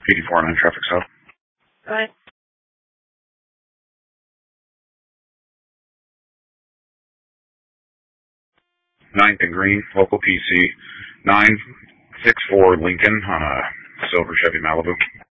PD49 traffic south. Right. 9th and Green, local PC 964 Lincoln on a silver Chevy Malibu.